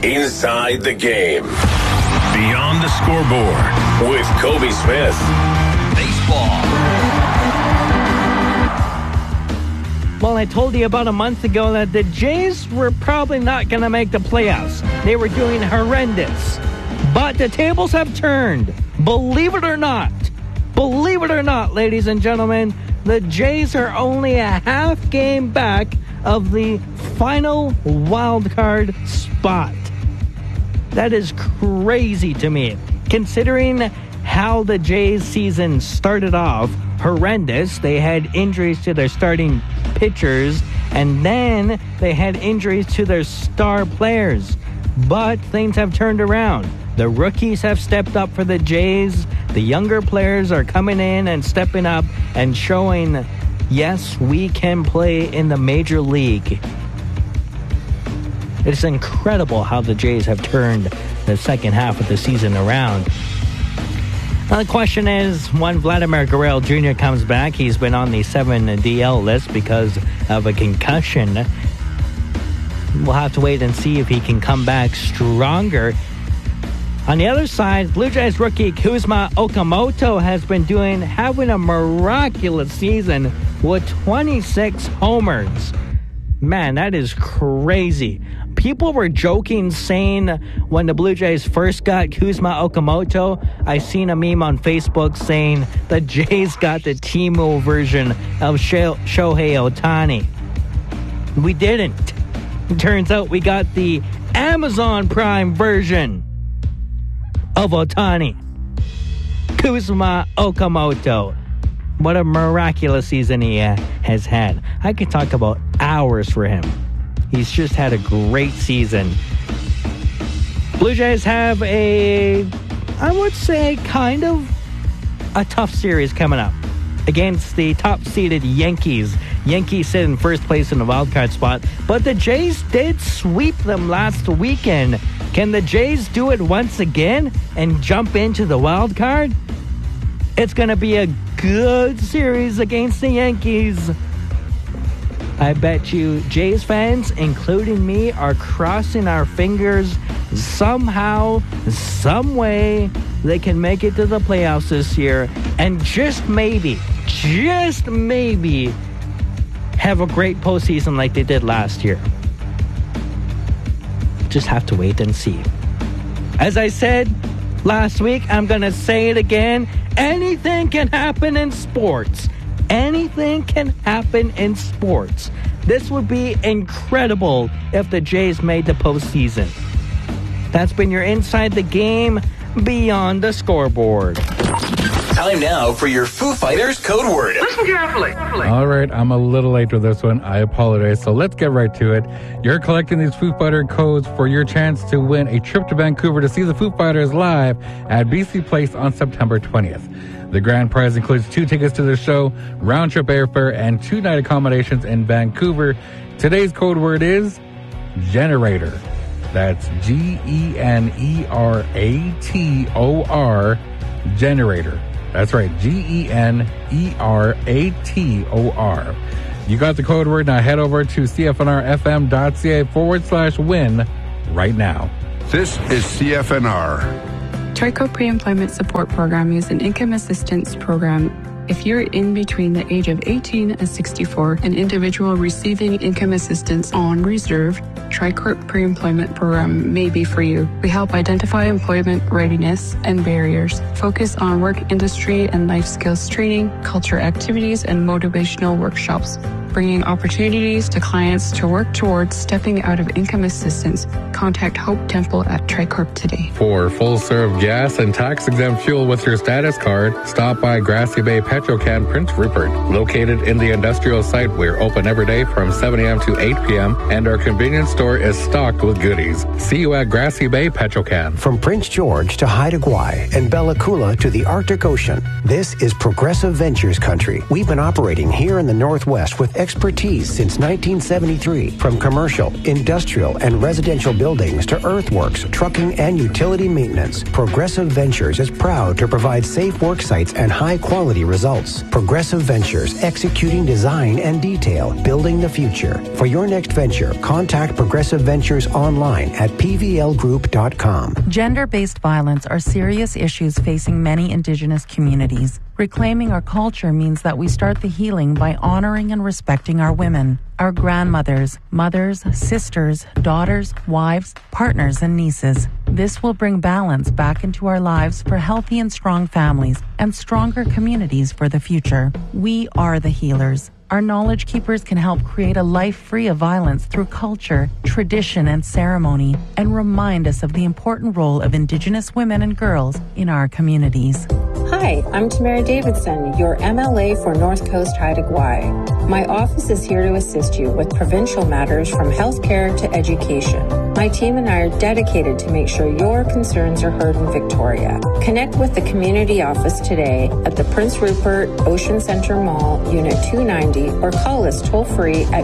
Inside the Game. Beyond the Scoreboard with Kobe Smith. Baseball. Well, I told you about a month ago that the Jays were probably not going to make the playoffs. They were doing horrendous. But the tables have turned. Believe it or not. Believe it or not, ladies and gentlemen, the Jays are only a half game back of the final wild card spot. That is crazy to me, considering how the Jays season started off horrendous. They had injuries to their starting pitchers, and then they had injuries to their star players. But things have turned around. The rookies have stepped up for the Jays. The younger players are coming in and stepping up and showing, yes, we can play in the major league. It's incredible how the Jays have turned the second half of the season around. Now the question is, when Vladimir Guerrero Jr. comes back, he's been on the 7 DL list because of a concussion. We'll have to wait and see if he can come back stronger. On the other side, Blue Jays rookie Kuzma Okamoto has been having a miraculous season with 26 homers. Man, that is crazy. People were joking, saying when the Blue Jays first got Kuzma Okamoto, I seen a meme on Facebook saying the Jays got the Timo version of Shohei Ohtani. We didn't. It turns out we got the Amazon Prime version of Ohtani. Kuzma Okamoto. What a miraculous season he has had. I could talk about hours for him. He's just had a great season. Blue Jays have I would say, kind of a tough series coming up against the top-seeded Yankees. Yankees sit in first place in the wild card spot, but the Jays did sweep them last weekend. Can the Jays do it once again and jump into the wild card? It's going to be a good series against the Yankees. I bet you Jays fans, including me, are crossing our fingers somehow, some way they can make it to the playoffs this year and just maybe have a great postseason like they did last year. Just have to wait and see. As I said last week, I'm going to say it again. Anything can happen in sports. Anything can happen in sports. This would be incredible if the Jays made the postseason. That's been your Inside the Game, Beyond the Scoreboard. Time now for your Foo Fighters code word. Listen carefully. All right, I'm a little late with this one. I apologize. So let's get right to it. You're collecting these Foo Fighter codes for your chance to win a trip to Vancouver to see the Foo Fighters live at BC Place on September 20th. The grand prize includes 2 tickets to the show, round-trip airfare, and 2-night accommodations in Vancouver. Today's code word is generator. That's Generator. Generator. That's right, Generator. You got the code word. Now head over to cfnrfm.ca/win right now. This is CFNR. TriCorp Pre-Employment Support Program is an income assistance program. If you're in between the age of 18 and 64, an individual receiving income assistance on reserve, TriCorp Pre-Employment Program may be for you. We help identify employment readiness and barriers, focus on work industry and life skills training, culture activities, and motivational workshops, bringing opportunities to clients to work towards stepping out of income assistance. Contact Hope Temple at TriCorp today. For full-serve gas and tax-exempt fuel with your status card, stop by Grassy Bay Petrocan Prince Rupert. Located in the industrial site, we're open every day from 7 a.m. to 8 p.m., and our convenience store is stocked with goodies. See you at Grassy Bay Petrocan. From Prince George to Haida Gwaii and Bella Coola to the Arctic Ocean, this is Progressive Ventures country. We've been operating here in the Northwest with expertise since 1973. From commercial, industrial, and residential buildings to earthworks, trucking, and utility maintenance, Progressive Ventures is proud to provide safe work sites and high-quality results. Progressive Ventures, executing design and detail, building the future. For your next venture, contact Progressive Ventures online at pvlgroup.com. Gender-based violence are serious issues facing many Indigenous communities. Reclaiming our culture means that we start the healing by honoring and respecting our women, our grandmothers, mothers, sisters, daughters, wives, partners, and nieces. This will bring balance back into our lives for healthy and strong families and stronger communities for the future. We are the healers. Our knowledge keepers can help create a life free of violence through culture, tradition, and ceremony, and remind us of the important role of Indigenous women and girls in our communities. Hi, I'm Tamara Davidson, your MLA for North Coast Haida Gwaii. My office is here to assist you with provincial matters from healthcare to education. My team and I are dedicated to make sure your concerns are heard in Victoria. Connect with the community office today at the Prince Rupert Ocean Centre Mall, Unit 290, or call us toll-free at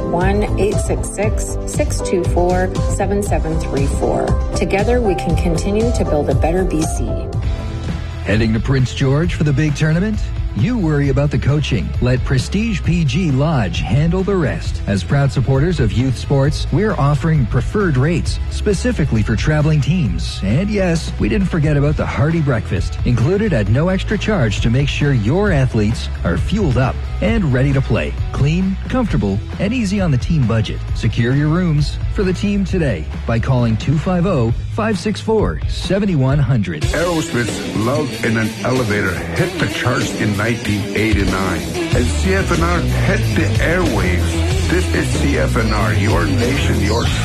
1-866-624-7734. Together we can continue to build a better BC. Heading to Prince George for the big tournament? You worry about the coaching. Let Prestige PG Lodge handle the rest. As proud supporters of youth sports, we're offering preferred rates specifically for traveling teams. And yes, we didn't forget about the hearty breakfast, included at no extra charge to make sure your athletes are fueled up and ready to play. Clean, comfortable, and easy on the team budget. Secure your rooms for the team today by calling 250-564-7100. Aerosmith's Love in an Elevator hit the charts in 1989. And CFNR hit the airwaves. This is CFNR, your nation, your